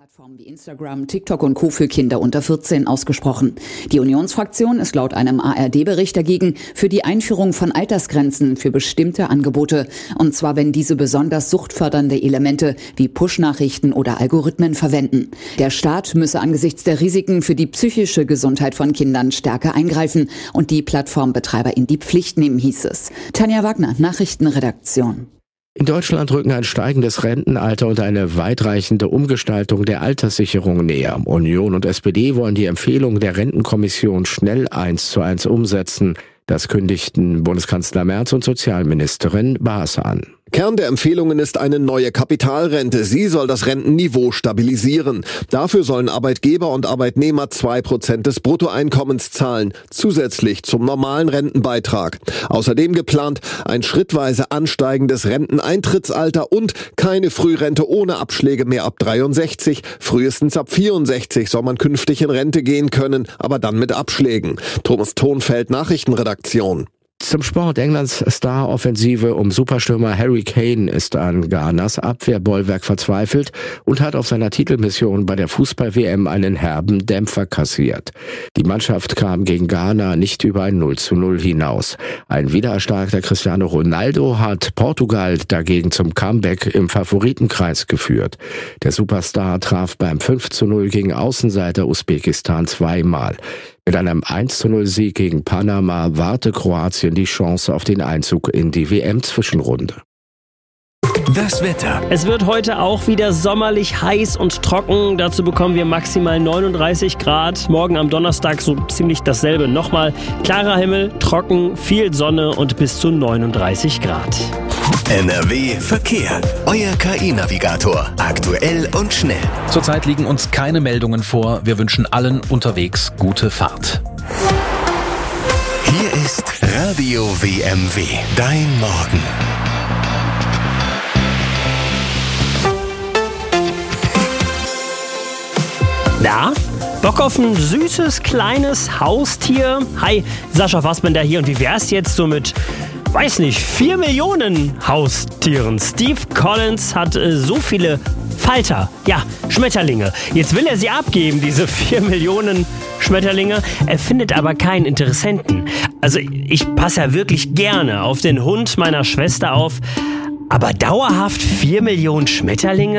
Plattformen wie Instagram, TikTok und Co. für Kinder unter 14 ausgesprochen. Die Unionsfraktion ist laut einem ARD-Bericht dagegen für die Einführung von Altersgrenzen für bestimmte Angebote. Und zwar, wenn diese besonders suchtfördernde Elemente wie Push-Nachrichten oder Algorithmen verwenden. Der Staat müsse angesichts der Risiken für die psychische Gesundheit von Kindern stärker eingreifen und die Plattformbetreiber in die Pflicht nehmen, hieß es. Tanja Wagner, Nachrichtenredaktion. In Deutschland rücken ein steigendes Rentenalter und eine weitreichende Umgestaltung der Alterssicherung näher. Union und SPD wollen die Empfehlung der Rentenkommission schnell 1:1 umsetzen. Das kündigten Bundeskanzler Merz und Sozialministerin Baas an. Kern der Empfehlungen ist eine neue Kapitalrente. Sie soll das Rentenniveau stabilisieren. Dafür sollen Arbeitgeber und Arbeitnehmer 2% des Bruttoeinkommens zahlen, zusätzlich zum normalen Rentenbeitrag. Außerdem geplant ein schrittweise ansteigendes Renteneintrittsalter und keine Frührente ohne Abschläge mehr ab 63. Frühestens ab 64 soll man künftig in Rente gehen können, aber dann mit Abschlägen. Thomas Thonfeld, Nachrichtenredaktion. Zum Sport. Englands Star-Offensive um Superstürmer Harry Kane ist an Ghanas Abwehrbollwerk verzweifelt und hat auf seiner Titelmission bei der Fußball-WM einen herben Dämpfer kassiert. Die Mannschaft kam gegen Ghana nicht über ein 0:0 hinaus. Ein wiedererstarkter Cristiano Ronaldo hat Portugal dagegen zum Comeback im Favoritenkreis geführt. Der Superstar traf beim 5:0 gegen Außenseiter Usbekistan zweimal. Mit einem 1:0 gegen Panama warte Kroatien die Chance auf den Einzug in die WM-Zwischenrunde. Das Wetter. Es wird heute auch wieder sommerlich heiß und trocken. Dazu bekommen wir maximal 39 Grad. Morgen am Donnerstag so ziemlich dasselbe. Nochmal klarer Himmel, trocken, viel Sonne und bis zu 39 Grad. NRW Verkehr. Euer KI-Navigator. Aktuell und schnell. Zurzeit liegen uns keine Meldungen vor. Wir wünschen allen unterwegs gute Fahrt. Hier ist Radio WMW. Dein Morgen. Na, Bock auf ein süßes, kleines Haustier? Hi, Sascha Fassbender hier und wie wär's jetzt so mit, weiß nicht, 4 Millionen Haustieren? Steve Collins hat so viele Falter, ja, Schmetterlinge. Jetzt will er sie abgeben, diese 4 Millionen Schmetterlinge. Er findet aber keinen Interessenten. Also ich passe ja wirklich gerne auf den Hund meiner Schwester auf, aber dauerhaft 4 Millionen Schmetterlinge?